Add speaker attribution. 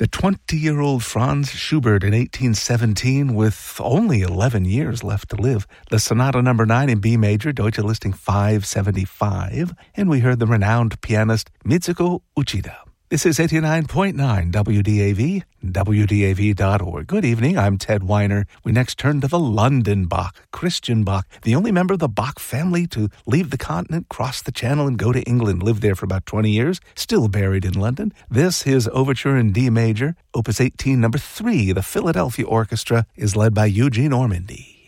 Speaker 1: The 20-year-old Franz Schubert in 1817 with only 11 years left to live. The Sonata No. 9 in B major, Deutsche Listing 575. And we heard the renowned pianist Mitsuko Uchida. This is 89.9 WDAV, WDAV.org. Good evening, I'm Ted Weiner. We next turn to the London Bach, Christian Bach, the only member of the Bach family to leave the continent, cross the channel, and go to England. Lived there for about 20 years, still buried in London. This, his overture in D major, Opus 18, number 3. The Philadelphia Orchestra is led by Eugene Ormandy.